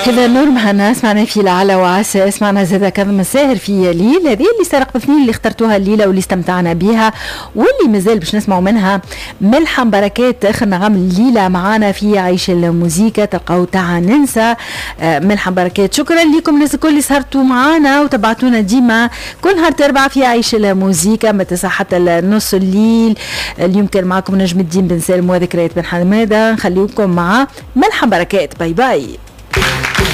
كذا نور مهنا سمعنا في لعلى وعسى، سمعنا زادا كاظم الساهر في ليل. هذه اللي سرق باثنين اللي اخترتوها الليله واللي استمتعنا بها، واللي مازال باش نسمعوا منها ملحم بركات اخر نغم الليله معانا في عيش الموسيقى. تلقاو تاع ننسى ملحم بركات. شكرا لكم الناس الكل اللي سهرتوا معانا وتبعتونا ديما كل نهار تربع في عيش الموسيقى من 9 حتى نص الليل. اليوم كان معكم نجم الدين بن سالم وذكريات بن حماده. نخليكم مع ملحم بركات. باي باي.